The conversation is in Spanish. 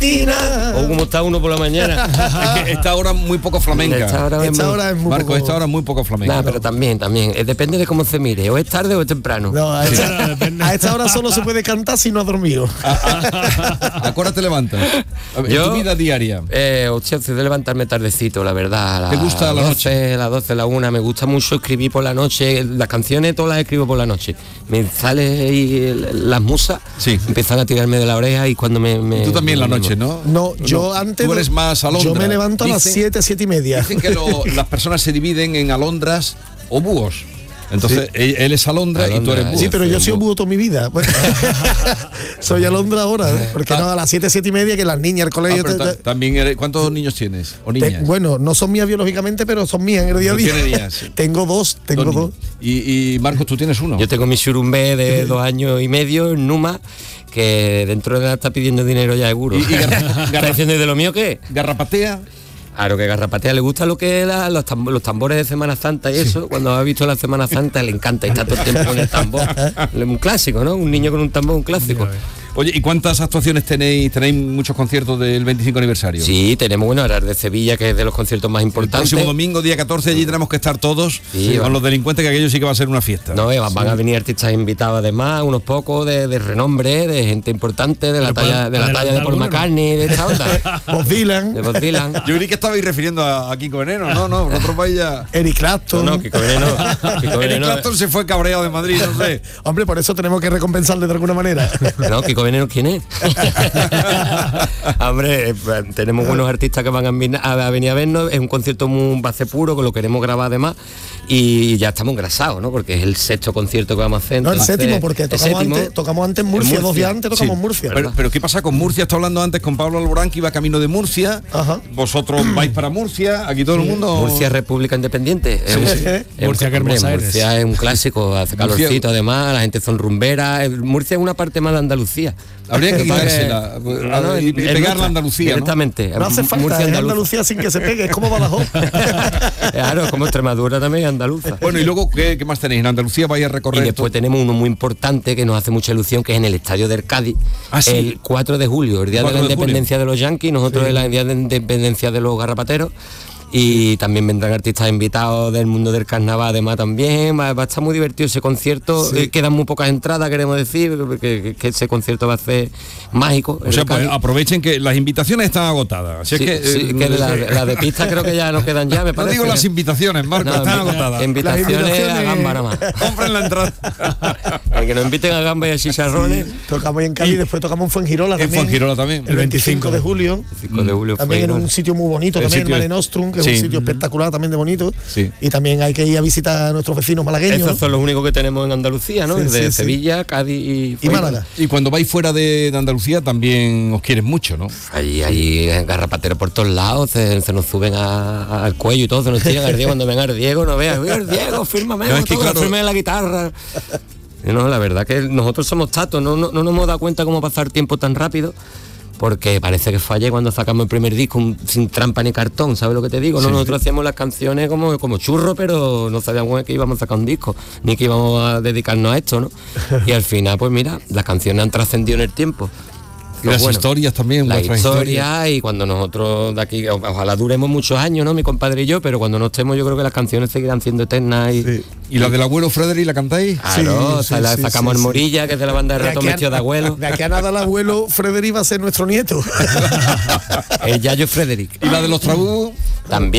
O como está uno por la mañana. Es que esta hora muy poco flamenca. Esta hora es muy Marco, poco... esta hora muy poco flamenca. Nah, pero también. Depende de cómo se mire. O es tarde o es temprano. No, a esta hora solo se puede cantar si no ha dormido. ¿A qué hora te levantas? En tu vida diaria. Hostia, soy de levantarme tardecito, la verdad. ¿Te gusta la noche? A las 12, a la 1. Me gusta mucho escribir por la noche. Las canciones todas las escribo por la noche. Me sale ahí las musas, empiezan a tirarme de la oreja y cuando me tú también la noche, ¿no? No, yo antes... Tú eres más alondra. Yo me levanto a las 7, 7 y media. Dicen que las personas se dividen en alondras o búhos. Entonces, él es alondra y tú eres búho. Sí, pero yo soy búho toda mi vida. Soy alondra ahora, porque no, a las 7, 7 y media que las niñas, el colegio... También eres, ¿cuántos niños tienes? ¿O niñas? Bueno, no son mías biológicamente, pero son mías en el día a día. ¿Tienes niñas? Sí. Tengo dos. Y Marcos, ¿tú tienes uno? Yo tengo mi churumbé de 2 años y medio en Numa, que dentro de nada está pidiendo dinero ya seguro. ¿Está diciendo de lo mío qué? ¿Garrapatea? Claro, que Garrapatea le gusta lo que es los tambores de Semana Santa y eso. Cuando ha visto la Semana Santa le encanta y está todo el tiempo con el tambor. Un clásico, ¿no? Un niño con un tambor, un clásico. Oye, ¿y cuántas actuaciones tenéis? ¿Tenéis muchos conciertos del 25 aniversario? Sí, tenemos, bueno, ahora de Sevilla, que es de los conciertos más importantes. El próximo domingo, día 14, allí tenemos que estar todos con los delincuentes, que aquello sí que va a ser una fiesta. No, van a venir artistas invitados además, unos pocos de renombre, de gente importante, de la talla de Paul McCartney, de esta onda. Bob Dylan. De Bob Dylan. Yo creí que estabais refiriendo a Kiko Veneno, no, vosotros vais ya... Eric Clapton. No, Kiko Veneno. Eric Clapton se fue cabreado de Madrid, no sé. Hombre, por eso tenemos que recompensarle de alguna manera. No, Kiko Veneno, ¿quién es? Hombre, tenemos buenos artistas que van a venir a vernos. Es un concierto muy base puro, que lo queremos grabar además. Y ya estamos engrasados, ¿no? Porque es el 6º concierto que vamos a hacer. No, el 7º, porque tocamos antes Murcia, 2 días antes tocamos Murcia. Pero ¿qué pasa con Murcia? Está hablando antes con Pablo Alborán, que iba camino de Murcia. Ajá. Vosotros vais para Murcia, aquí todo el mundo... Murcia es República Independiente. Murcia, que hermosa eres. Murcia es un clásico, hace calorcito además, la gente son rumberas. Murcia es una parte más de Andalucía. Habría que quitársela y pegarla a Andalucía, directamente. No hace falta, Murcia, es Andalucía sin que se pegue, es como Badajoz. Claro, como Extremadura también, andaluza. Bueno, y luego, ¿qué más tenéis? En Andalucía vais a recorrer... Y después tenemos uno muy importante que nos hace mucha ilusión, que es en el Estadio del Cádiz, el 4 de julio, el día de la independencia de los Yankees, nosotros el día de la independencia de los garrapateros. Y también vendrán artistas invitados del mundo del carnaval, además también va a estar muy divertido ese concierto. Quedan muy pocas entradas, queremos decir, que ese concierto va a ser mágico. O sea, pues aprovechen que las invitaciones están agotadas. Así que la de pista creo que ya no quedan ya, me parece. No digo las invitaciones, Marco, están agotadas. Invitaciones a Gamba nada más. Compren la entrada. El que nos inviten a Gamba y a chicharrones. Tocamos en Cádiz, después tocamos en Fuengirola también. En Fuengirola también. El 25 de julio. También en un sitio muy bonito, también en Mare Nostrum, que es un sitio espectacular también de bonito. Y también hay que ir a visitar a nuestros vecinos malagueños. Esos son los únicos que tenemos en Andalucía, ¿no? De Sevilla, Cádiz y Málaga. Y cuando vais fuera de Andalucía también os quieren mucho, ¿no? Allí garrapateros por todos lados, se nos suben al cuello y todo, se nos tiran al Diego. Cuando venga el Diego, no veas, el Diego, fírmame, fírmame la guitarra. No, la verdad que nosotros somos tatos, no nos hemos dado cuenta cómo pasar tiempo tan rápido. Porque parece que fallé cuando sacamos el primer disco sin trampa ni cartón, ¿sabes lo que te digo? No, nosotros hacíamos las canciones como churro, pero no sabíamos que íbamos a sacar un disco, ni que íbamos a dedicarnos a esto, ¿no? Y al final, pues mira, las canciones han trascendido en el tiempo. Y las historias también. La historia, y cuando nosotros de aquí, ojalá duremos muchos años, ¿no? Mi compadre y yo, pero cuando no estemos, yo creo que las canciones seguirán siendo eternas. ¿Y la del abuelo Frederick la cantáis? Claro, la sacamos en Morilla, que es de la banda de Ratón Vestido de Abuelo. De aquí a nada el abuelo Frederick va a ser nuestro nieto. El Yayo Frederick. ¿Y la de los Trabú? También.